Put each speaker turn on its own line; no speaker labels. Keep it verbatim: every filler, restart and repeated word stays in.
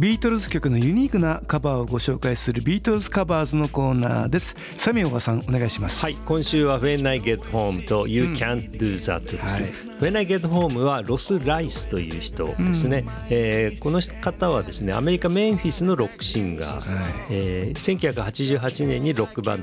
ビートルズ曲のユニークなカバーをご紹介するビートルズカバーズのコーナーです。サミオガさんお願いします。
はい、今週は When I Get Home と You Can't Do That ですね、はい、When I Get Home はロス・ライスという人ですね、うんえー、この方はですねアメリカメンフィスのロックシンガー、はいえー、せんきゅうひゃくはちじゅうはちねんにロックバンド